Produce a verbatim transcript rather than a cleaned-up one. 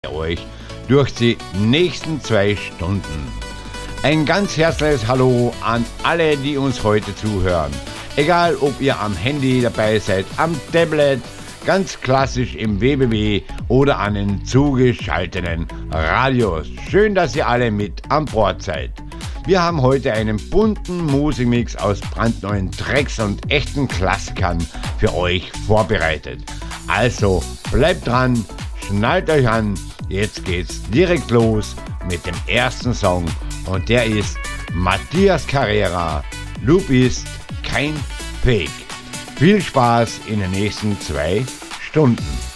euch durch die nächsten zwei Stunden. Ein ganz herzliches Hallo an alle, die uns heute zuhören. Egal, ob ihr am Handy dabei seid, am Tablet, ganz klassisch im W W W oder an den zugeschalteten Radios. Schön, dass ihr alle mit an Bord seid. Wir haben heute einen bunten Musikmix aus brandneuen Tracks und echten Klassikern für euch vorbereitet. Also bleibt dran, schnallt euch an, jetzt geht's direkt los mit dem ersten Song und der ist Matthias Carrera, Du bist kein Fake. Viel Spaß in den nächsten zwei Stunden.